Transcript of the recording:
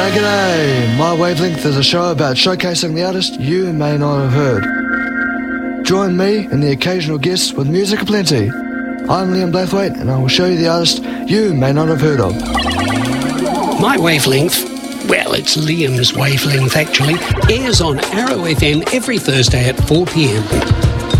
G'day! My Wavelength is a show about showcasing the artist you may not have heard. Join me and the occasional guests with music aplenty. I'm Liam Blathwaite and I will show you the artist you may not have heard of. My Wavelength, well, it's Liam's Wavelength actually, airs on Arrow FM every Thursday at 4 p.m.